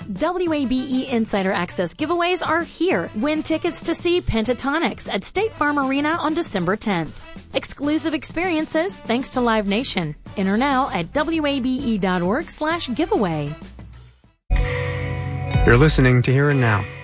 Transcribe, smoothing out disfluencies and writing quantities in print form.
WABE Insider Access giveaways are here. Win tickets to see Pentatonics at State Farm Arena on December 10th. Exclusive experiences thanks to Live Nation. Enter now at wabe.org/giveaway. You're listening to Here and Now